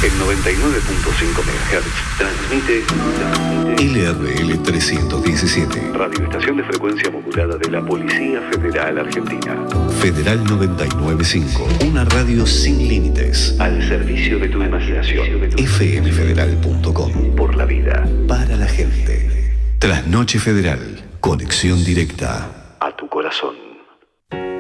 En 99.5 MHz transmite LRL 317. radioestación de frecuencia modulada de la Policía Federal Argentina. Federal 995. Una radio sin límites. Al servicio de tu imaginación. fmfederal.com. Por la vida. Para la gente. Trasnoche Federal. Conexión directa A tu corazón.